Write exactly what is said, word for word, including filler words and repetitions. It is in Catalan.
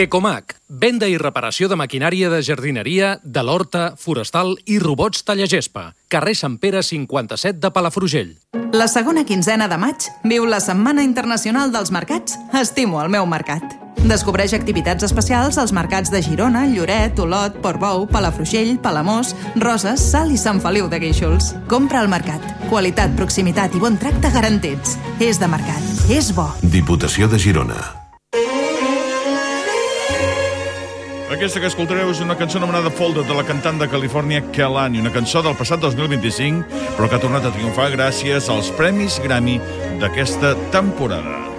Tecomac, venda i reparació de maquinària de jardineria, de l'horta, forestal i robots tallagespa. Carrer Sant Pere cinquanta-set de Palafrugell. La segona quinzena de maig viu la Setmana Internacional dels Mercats Estimo el meu mercat. Descobreix activitats especials als mercats de Girona, Lloret, Olot, Portbou, Palafrugell, Palamós, Roses, Salt i Sant Feliu de Guíxols. Compra al mercat. Qualitat, proximitat i bon tracte garantits. És de mercat. És bo. Diputació de Girona. Aquesta que escoltareu és una cançó anomenada Folded de la cantant de Califòrnia Kehlani, una cançó del passat dos mil vint-i-cinc, però que ha tornat a triomfar gràcies als Premis Grammy d'aquesta temporada.